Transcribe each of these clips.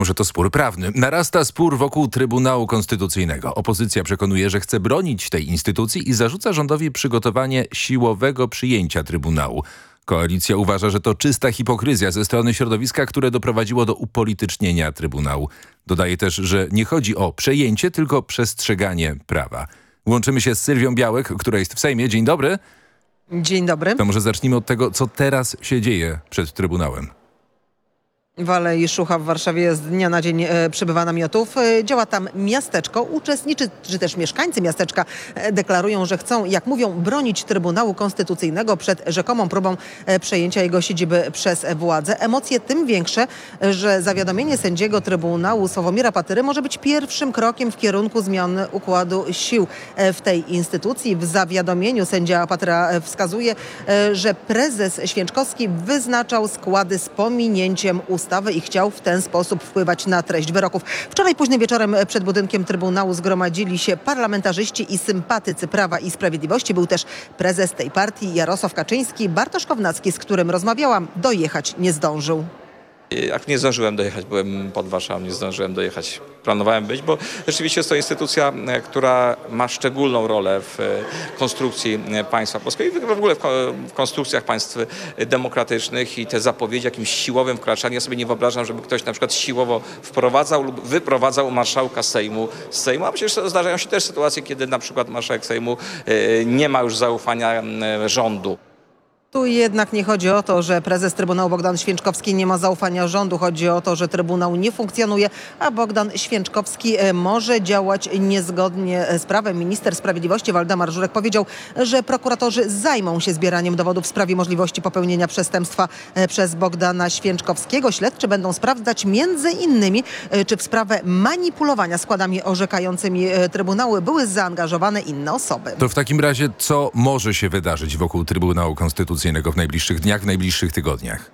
Może to spór prawny. Narasta spór wokół Trybunału Konstytucyjnego. Opozycja przekonuje, że chce bronić tej instytucji i zarzuca rządowi przygotowanie siłowego przyjęcia Trybunału. Koalicja uważa, że to czysta hipokryzja ze strony środowiska, które doprowadziło do upolitycznienia Trybunału. Dodaje też, że nie chodzi o przejęcie, tylko przestrzeganie prawa. Łączymy się z Sylwią Białek, która jest w Sejmie. Dzień dobry. Dzień dobry. To może zacznijmy od tego, co teraz się dzieje przed Trybunałem. W Alei Szucha w Warszawie z dnia na dzień przybywa namiotów. Działa tam miasteczko. Uczestnicy, czy też mieszkańcy miasteczka deklarują, że chcą, jak mówią, bronić Trybunału Konstytucyjnego przed rzekomą próbą przejęcia jego siedziby przez władzę. Emocje tym większe, że zawiadomienie sędziego Trybunału Sławomira Patyry może być pierwszym krokiem w kierunku zmiany układu sił w tej instytucji. W zawiadomieniu sędzia Patyra wskazuje, że prezes Święczkowski wyznaczał składy z pominięciem ustawy i chciał w ten sposób wpływać na treść wyroków. Wczoraj późnym wieczorem przed budynkiem Trybunału zgromadzili się parlamentarzyści i sympatycy Prawa i Sprawiedliwości. Był też prezes tej partii Jarosław Kaczyński. Bartosz Kownacki, z którym rozmawiałam, dojechać nie zdążył. Jak nie zdążyłem dojechać, byłem pod Warszawą, nie zdążyłem dojechać. Planowałem być, bo rzeczywiście jest to instytucja, która ma szczególną rolę w konstrukcji państwa polskiego i w ogóle w konstrukcjjach państw demokratycznych i te zapowiedzi jakimś siłowym wkraczaniem. Ja sobie nie wyobrażam, żeby ktoś na przykład siłowo wprowadzał lub wyprowadzał marszałka Sejmu z Sejmu, a przecież zdarzają się też sytuacje, kiedy na przykład marszałek Sejmu nie ma już zaufania rządu. Tu jednak nie chodzi o to, że prezes Trybunału Bogdan Święczkowski nie ma zaufania rządu. Chodzi o to, że Trybunał nie funkcjonuje, a Bogdan Święczkowski może działać niezgodnie z prawem. Minister Sprawiedliwości Waldemar Żurek powiedział, że prokuratorzy zajmą się zbieraniem dowodów w sprawie możliwości popełnienia przestępstwa przez Bogdana Święczkowskiego. Śledczy będą sprawdzać między innymi, czy w sprawę manipulowania składami orzekającymi Trybunału były zaangażowane inne osoby. To w takim razie co może się wydarzyć wokół Trybunału Konstytucyjnego w najbliższych dniach, w najbliższych tygodniach?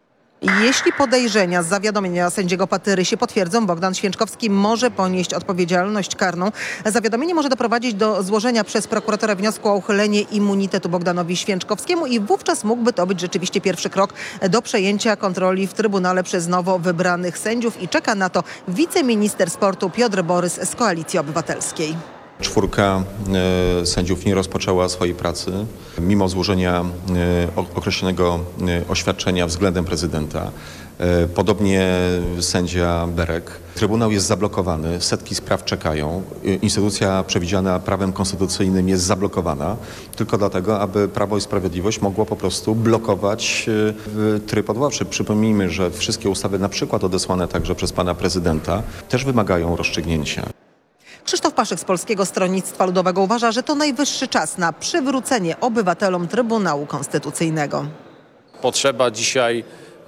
Jeśli podejrzenia z zawiadomienia sędziego Patyry się potwierdzą, Bogdan Święczkowski może ponieść odpowiedzialność karną. Zawiadomienie może doprowadzić do złożenia przez prokuratora wniosku o uchylenie immunitetu Bogdanowi Święczkowskiemu i wówczas mógłby to być rzeczywiście pierwszy krok do przejęcia kontroli w Trybunale przez nowo wybranych sędziów i czeka na to wiceminister sportu Piotr Borys z Koalicji Obywatelskiej. Czwórka sędziów nie rozpoczęła swojej pracy, mimo złożenia określonego oświadczenia względem prezydenta. Podobnie sędzia Berek. Trybunał jest zablokowany, setki spraw czekają. Instytucja przewidziana prawem konstytucyjnym jest zablokowana tylko dlatego, aby Prawo i Sprawiedliwość mogło po prostu blokować tryb odwoławczy. Przypomnijmy, że wszystkie ustawy, na przykład odesłane także przez pana prezydenta, też wymagają rozstrzygnięcia. Krzysztof Paszyk z Polskiego Stronnictwa Ludowego uważa, że to najwyższy czas na przywrócenie obywatelom Trybunału Konstytucyjnego. Potrzeba dzisiaj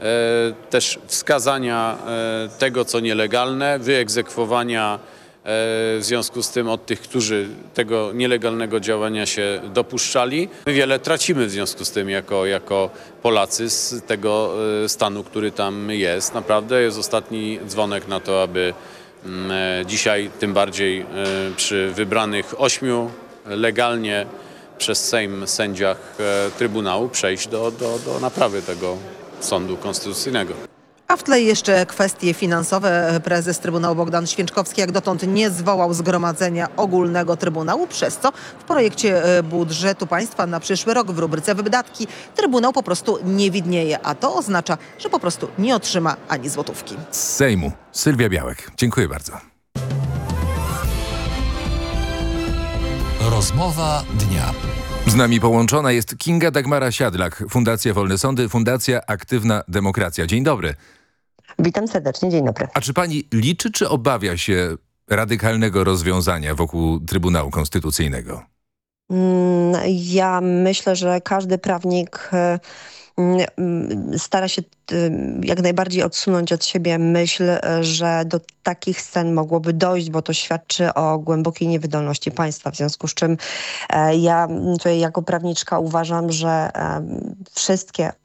też wskazania tego, co nielegalne, wyegzekwowania w związku z tym od tych, którzy tego nielegalnego działania się dopuszczali. My wiele tracimy w związku z tym jako Polacy z tego stanu, który tam jest. Naprawdę jest ostatni dzwonek na to, aby dzisiaj, tym bardziej przy wybranych 8 legalnie przez Sejm sędziach Trybunału, przejść do naprawy tego sądu konstytucyjnego. A w tle jeszcze kwestie finansowe. Prezes Trybunału Bogdan Święczkowski jak dotąd nie zwołał zgromadzenia ogólnego Trybunału, przez co w projekcie budżetu państwa na przyszły rok w rubryce wydatki Trybunał po prostu nie widnieje, a to oznacza, że po prostu nie otrzyma ani złotówki. Z Sejmu Sylwia Białek. Dziękuję bardzo. Rozmowa dnia. Z nami połączona jest Kinga Dagmara-Siadlak, Fundacja Wolne Sądy, Fundacja Aktywna Demokracja. Dzień dobry. Witam serdecznie, dzień dobry. A czy pani liczy, czy obawia się radykalnego rozwiązania wokół Trybunału Konstytucyjnego? Ja myślę, że każdy prawnik stara się jak najbardziej odsunąć od siebie myśl, że do takich scen mogłoby dojść, bo to świadczy o głębokiej niewydolności państwa. W związku z czym ja tutaj jako prawniczka uważam, że wszystkie